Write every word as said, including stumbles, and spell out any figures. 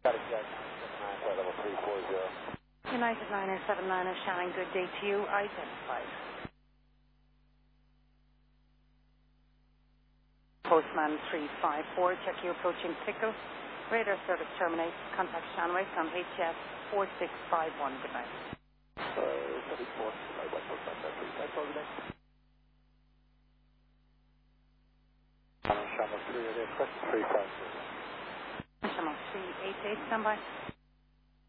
Got it, Jack. nine seven nine, level three four zero. United niner seven niner, Shannon, good day to you. Identified. Postman three five four, check you approaching Pickle. Radar service terminates. Contact Shanway from H S four six five one. Good night. Uh, seventy-four, I went for that three five four, good night. Channel three, it is, question three five zero. Channel three eight eight, standby.